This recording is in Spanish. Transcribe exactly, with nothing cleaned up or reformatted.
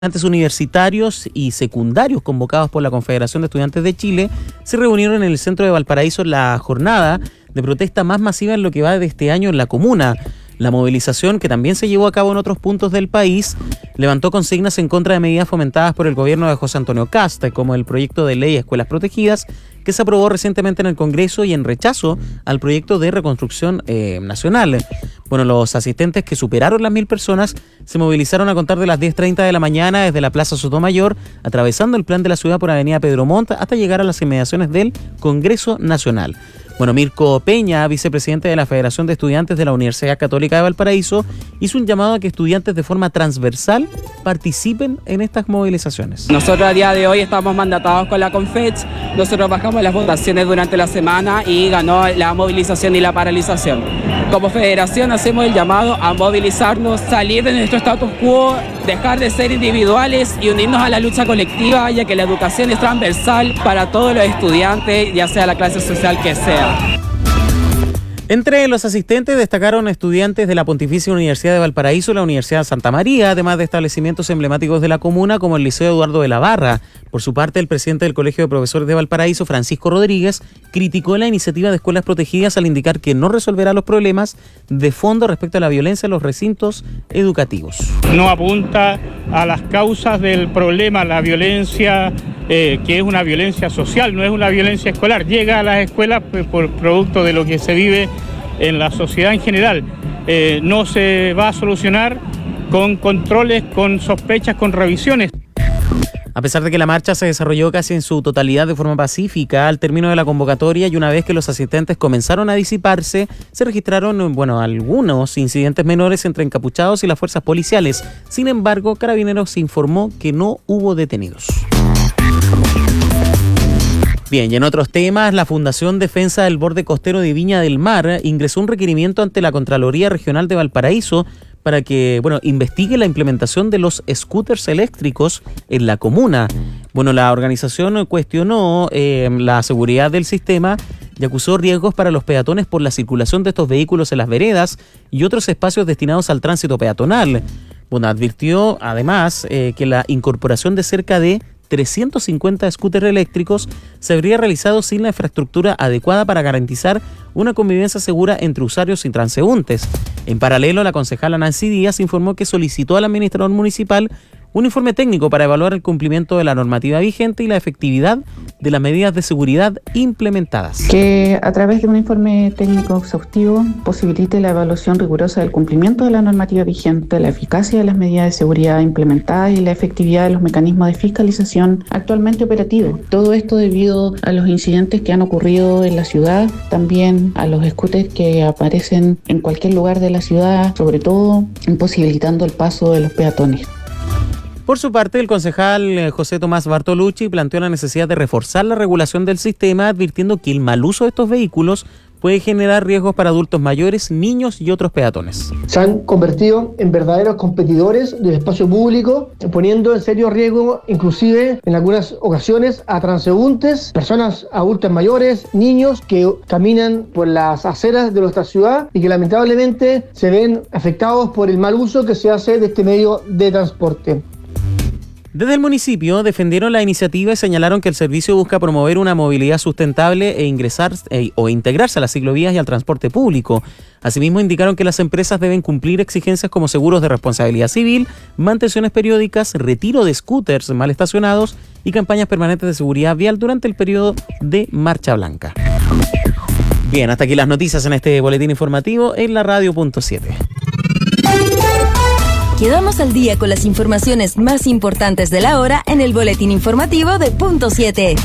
Estudiantes universitarios y secundarios convocados por la Confederación de Estudiantes de Chile se reunieron en el centro de Valparaíso en la jornada de protesta más masiva en lo que va de este año en la comuna. La movilización, que también se llevó a cabo en otros puntos del país, levantó consignas en contra de medidas fomentadas por el gobierno de José Antonio Kast, como el proyecto de ley Escuelas Protegidas, que se aprobó recientemente en el Congreso, y en rechazo al proyecto de reconstrucción eh, nacional. Bueno, los asistentes, que superaron las mil personas, se movilizaron a contar de las diez treinta de la mañana desde la Plaza Sotomayor, atravesando el plan de la ciudad por Avenida Pedro Montt hasta llegar a las inmediaciones del Congreso Nacional. Bueno, Mirko Peña, vicepresidente de la Federación de Estudiantes de la Universidad Católica de Valparaíso, hizo un llamado a que estudiantes de forma transversal participen en estas movilizaciones. Nosotros a día de hoy estamos mandatados con la Confech, nosotros bajamos las votaciones durante la semana y ganó la movilización y la paralización. Como federación hacemos el llamado a movilizarnos, salir de nuestro status quo, dejar de ser individuales y unirnos a la lucha colectiva, ya que la educación es transversal para todos los estudiantes, ya sea la clase social que sea. Entre los asistentes destacaron estudiantes de la Pontificia Universidad de Valparaíso, la Universidad Santa María, además de establecimientos emblemáticos de la comuna como el Liceo Eduardo de la Barra. Por su parte, el presidente del Colegio de Profesores de Valparaíso, Francisco Rodríguez, criticó la iniciativa de Escuelas Protegidas al indicar que no resolverá los problemas de fondo respecto a la violencia en los recintos educativos. No apunta a las causas del problema, la violencia, eh, que es una violencia social, no es una violencia escolar. Llega a las escuelas pues, por producto de lo que se vive en la sociedad en general. Eh, no se va a solucionar con controles, con sospechas, con revisiones. A pesar de que la marcha se desarrolló casi en su totalidad de forma pacífica, al término de la convocatoria y una vez que los asistentes comenzaron a disiparse, se registraron, bueno, algunos incidentes menores entre encapuchados y las fuerzas policiales. Sin embargo, Carabineros informó que no hubo detenidos. Bien, y en otros temas, la Fundación Defensa del Borde Costero de Viña del Mar ingresó un requerimiento ante la Contraloría Regional de Valparaíso para que, bueno, investigue la implementación de los scooters eléctricos en la comuna. Bueno, la organización cuestionó eh, la seguridad del sistema y acusó riesgos para los peatones por la circulación de estos vehículos en las veredas y otros espacios destinados al tránsito peatonal. Bueno, advirtió además eh, que la incorporación de cerca de trescientos cincuenta scooters eléctricos se habría realizado sin la infraestructura adecuada para garantizar una convivencia segura entre usuarios y transeúntes. En paralelo, la concejala Nancy Díaz informó que solicitó al administrador municipal un informe técnico para evaluar el cumplimiento de la normativa vigente y la efectividad de las medidas de seguridad implementadas. Que a través de un informe técnico exhaustivo posibilite la evaluación rigurosa del cumplimiento de la normativa vigente, la eficacia de las medidas de seguridad implementadas y la efectividad de los mecanismos de fiscalización actualmente operativos. Todo esto debido a los incidentes que han ocurrido en la ciudad, también a los scooters que aparecen en cualquier lugar de la ciudad, sobre todo imposibilitando el paso de los peatones. Por su parte, el concejal José Tomás Bartolucci planteó la necesidad de reforzar la regulación del sistema, advirtiendo que el mal uso de estos vehículos puede generar riesgos para adultos mayores, niños y otros peatones. Se han convertido en verdaderos competidores del espacio público, poniendo en serio riesgo, inclusive en algunas ocasiones, a transeúntes, personas adultas mayores, niños que caminan por las aceras de nuestra ciudad y que lamentablemente se ven afectados por el mal uso que se hace de este medio de transporte. Desde el municipio defendieron la iniciativa y señalaron que el servicio busca promover una movilidad sustentable e ingresar eh, o integrarse a las ciclovías y al transporte público. Asimismo, indicaron que las empresas deben cumplir exigencias como seguros de responsabilidad civil, mantenciones periódicas, retiro de scooters mal estacionados y campañas permanentes de seguridad vial durante el periodo de Marcha Blanca. Bien, hasta aquí las noticias en este boletín informativo en la radio punto siete. Quedamos al día con las informaciones más importantes de la hora en el boletín informativo de Punto siete.